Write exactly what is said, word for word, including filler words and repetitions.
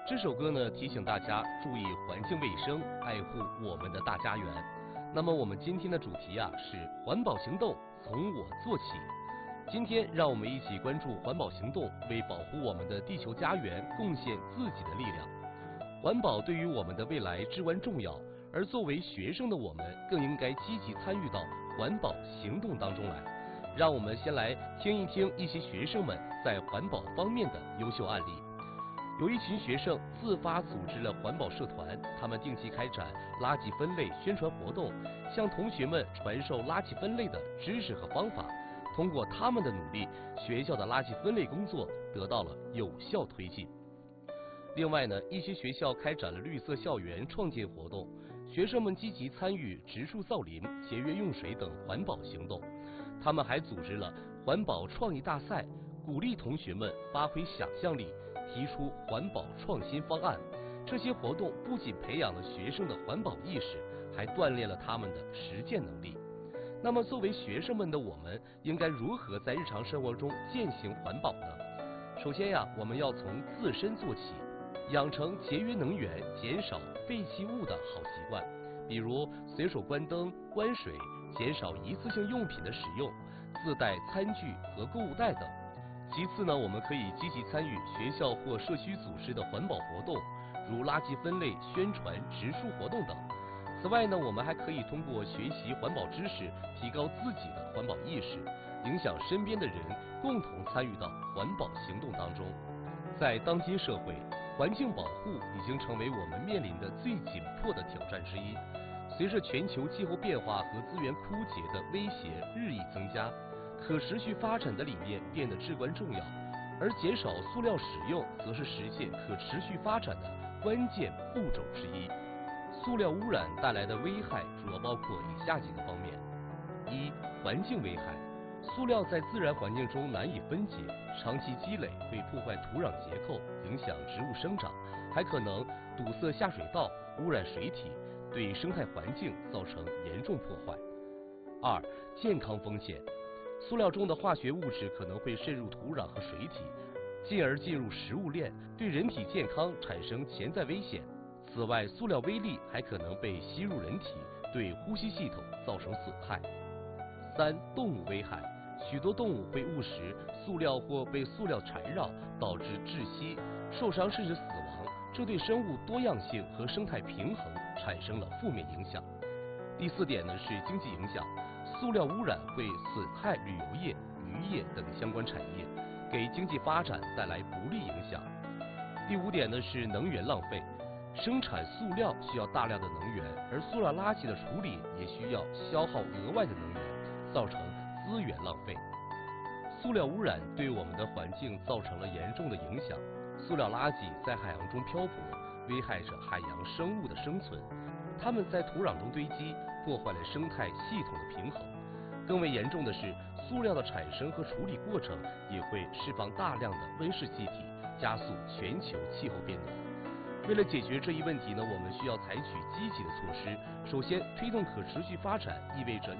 这首歌呢，提醒大家注意环境卫生，爱护我们的大家园。那么我们今天的主题啊是环保行动从我做起。今天让我们一起关注环保行动，为保护我们的地球家园贡献自己的力量。环保对于我们的未来至关重要，而作为学生的我们更应该积极参与到环保行动当中来。让我们先来听一听一些学生们在环保方面的优秀案例。有一群学生自发组织了环保社团，他们定期开展垃圾分类宣传活动，向同学们传授垃圾分类的知识和方法。通过他们的努力，学校的垃圾分类工作得到了有效推进。另外呢，一些学校开展了绿色校园创建活动，学生们积极参与植树造林、节约用水等环保行动。他们还组织了环保创意大赛，鼓励同学们发挥想象力，提出环保创新方案。这些活动不仅培养了学生的环保意识，还锻炼了他们的实践能力。那么作为学生们的我们，应该如何在日常生活中践行环保呢？首先呀，我们要从自身做起，养成节约能源、减少废弃物的好习惯，比如随手关灯、关水，减少一次性用品的使用，自带餐具和购物袋等。其次呢，我们可以积极参与学校或社区组织的环保活动，如垃圾分类、宣传、植树活动等。此外呢，我们还可以通过学习环保知识，提高自己的环保意识，影响身边的人，共同参与到环保行动当中。在当今社会，环境保护已经成为我们面临的最紧迫的挑战之一。随着全球气候变化和资源枯竭的威胁日益增加，可持续发展的理念变得至关重要，而减少塑料使用则是实现可持续发展的关键步骤之一。塑料污染带来的危害主要包括以下几个方面：一、环境危害。塑料在自然环境中难以分解，长期积累会破坏土壤结构，影响植物生长，还可能堵塞下水道，污染水体，对生态环境造成严重破坏。二、健康风险。塑料中的化学物质可能会渗入土壤和水体，进而进入食物链，对人体健康产生潜在危险。此外，塑料微粒还可能被吸入人体，对呼吸系统造成损害。三、动物危害。许多动物会误食塑料或被塑料缠绕，导致窒息、受伤甚至死亡，这对生物多样性和生态平衡产生了负面影响。第四点呢是经济影响，塑料污染会损害旅游业、渔业等相关产业，给经济发展带来不利影响。第五点呢是能源浪费，生产塑料需要大量的能源，而塑料垃圾的处理也需要消耗额外的能源，造成资源浪费。塑料污染对我们的环境造成了严重的影响，塑料垃圾在海洋中漂泊，危害着海洋生物的生存，它们在土壤中堆积，破坏了生态系统的平衡。更为严重的是，塑料的产生和处理过程也会释放大量的温室气体，加速全球气候变暖。为了解决这一问题呢，我们需要采取积极的措施。首先，推动可持续发展意味着